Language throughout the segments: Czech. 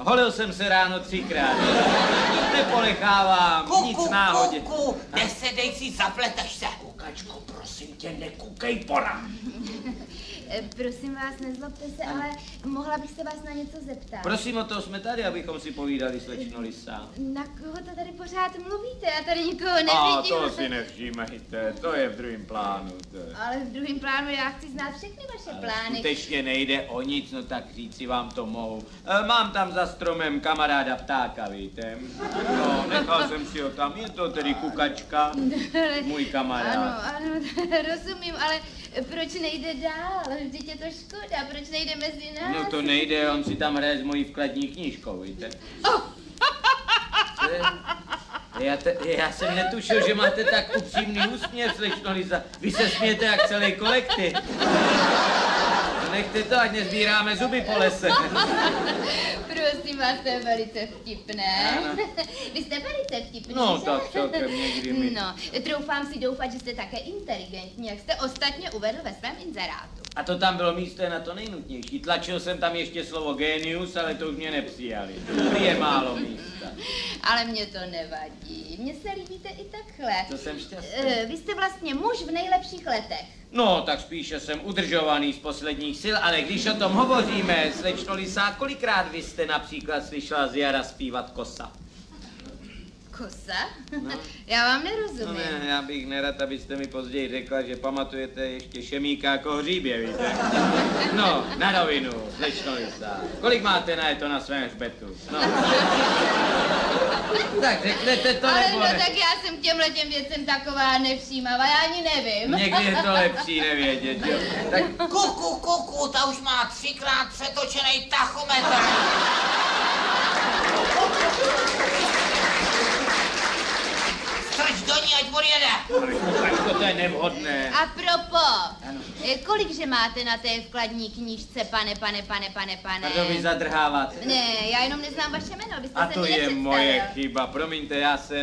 Holil jsem se ráno 3krát. Neponechávám, nic náhodě. Kuku, nesedej si, zapleteš se. Kukačko, prosím tě, nekukej porad. Prosím vás, nezlobte se, ale mohla bych se vás na něco zeptat. Prosím, o to jsme tady, abychom si povídali, slečno Lisa. Na koho to tady pořád mluvíte? Já tady nikoho nevidím. A to si nevšímejte, to je v druhém plánu. Ale v druhém plánu já chci znát všechny vaše plány. Skutečně nejde o nic, no tak říci vám to mohu. Mám tam za stromem kamaráda ptáka, víte? No, nechal jsem si ho tam, je to tedy Kukačka, můj kamarád. Ano, rozumím, ale proč nejde dál? Vždyť je to škoda, proč nejde mezi nás? No to nejde, on si tam hraje s mojí vkladní knížkou, víte? Oh. Já jsem netušil, že máte tak upřímný úsměv, slečno Lisa. Vy se smějete jak celý kolektiv. Nechte to, ať nezbíráme zuby po lese. Prosím vás, to je velice vtipné. Ano. Vy jste velice vtipný, No, že? tak celkem někdy mi. No, troufám si doufat, že jste také inteligentní, jak jste ostatně uvedl ve svém inzerátu. A to tam bylo místo na to nejnutnější. Tlačil jsem tam ještě slovo genius, ale to už mě nepřijali. Je málo místa. Ale mě to nevadí. Mně se líbíte i takhle. To jsem šťastný. Vy jste vlastně muž v nejlepších letech. No, tak spíše jsem udržovaný z posledních sil, ale když o tom hovoříme, slečno Lisa, kolikrát vy jste například slyšela z jara zpívat kosa? Kosa? No. Já vám nerozumím. No ne, já bych nerad, abyste mi později řekla, že pamatujete ještě Šemíka jako hříbě, víte? No, na rovinu, slečno Lisa. Kolik máte na to na svém hřbetu? No. Tak řeknete to, Ale nebo no, ne? tak já jsem k těmhletěm věcem taková nevšímavá, já ani nevím. Někdy je to lepší nevědět, jo? Tak Kuku, ta už má 3krát přetočený tachometr. Strč do ní, ať odjede. to je nevhodné. A propos, Ano. kolikže máte na té vkladní knížce, pane? Pardon, vy zadrháváte. Ne, já jenom neznám vaše jméno, byste A se to mi je nepředstavil. moje chyba, promiňte,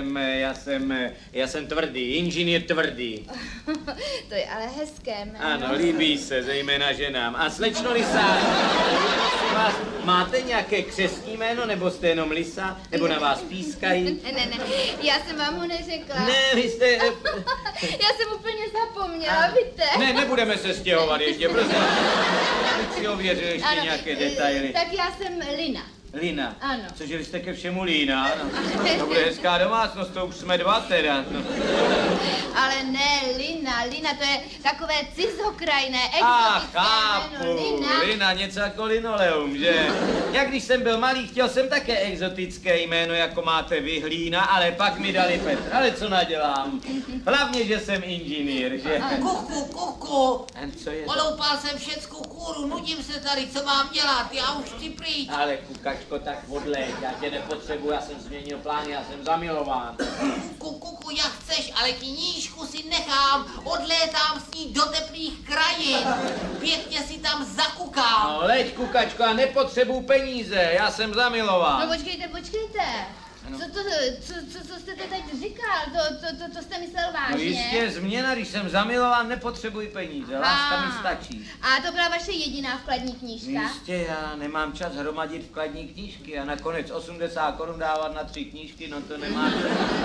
já jsem tvrdý, inženýr tvrdý. To je ale hezké jméno. Ano, líbí se, zejména ženám. A slečno Lisa, prosím vás, máte nějaké křestní jméno, nebo jste jenom Lisa, nebo na vás pískají? Ne, já jsem vám ho neřekla. Ne, vy jste... Já jsem úplně zapomněla, víte? Ne, nebudeme se stěhovat ještě, prosím. Abych si ověřil ještě Ano, nějaké detaily. Tak já jsem Lina. Lina. Ano. Cože vy jste ke všemu Lína? No. To bude hezká domácnost, to už jsme dva teda. No. Ale ne, Lina, to je takové cizokrajné, A exotické chápu, jméno. Lina, něco jako linoleum, že? Jak když jsem byl malý, chtěl jsem také exotické jméno, jako máte vy, Hlína, ale pak mi dali Petr. Ale co nadělám? Hlavně, že jsem inženýr, že? Kuku, Co je to? oloupal jsem všeckou kůru, nudím se tady, co mám dělat, já už chci pryč. Ale Kukačko, tak odleď, já tě nepotřebuji, já jsem změnil plán, já jsem zamilován. Kuku, jak chceš, ale knížku si nechám, odlétám s ní do teplých krajin, pěkně si tam zakukám. No leď, Kukačko, já nepotřebuji peníze, já jsem zamilován. No počkejte. Ano. Co jste to teď říkal? To jste myslel No vážně? jistě, změna, když jsem zamilován, nepotřebuji peníze, láska mi stačí. A to byla vaše jediná vkladní knížka? Jistě, já nemám čas hromadit vkladní knížky a nakonec 80 korun dávat na 3 knížky, no to nemá.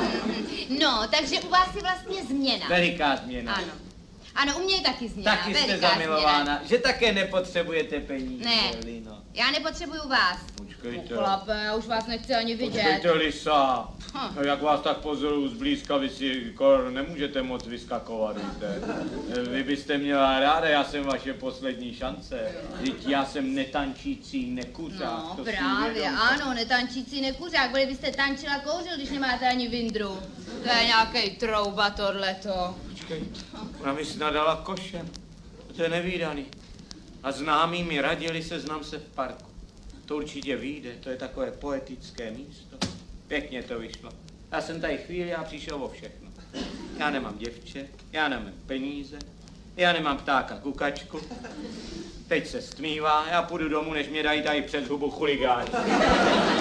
No, takže u vás je vlastně změna. Veliká změna. Ano. Ano, u mě je taky změna. Taky jste veliká zamilována, změna. že také nepotřebujete peníze, Ne. Lino. Já nepotřebuju vás. Počkejte. Chlape, já už vás nechci ani vidět. Počkejte, Lisa. No, jak vás tak pozoruju zblízka, vy si nemůžete moc vyskakovat, víte. Vy byste měla ráda, já jsem vaše poslední šance. Vždyť já jsem netančící nekuřák. No to si právě, uvědomte. ano, netančící nekuřák, byli byste tančil a kouřil, když nemáte ani vindru. To je nějaký trouba tohleto. Počkejte, ona mi snadala košem. To je nevídaný. A známí mi radili seznam se v parku. To určitě vyjde, to je takové poetické místo. Pěkně to vyšlo. Já jsem tady chvíli a přišel o všechno. Já nemám děvče, já nemám peníze, já nemám ptáka Kukačku. Teď se stmívá, já půjdu domů, než mě dají tady přes hubu chuligáni.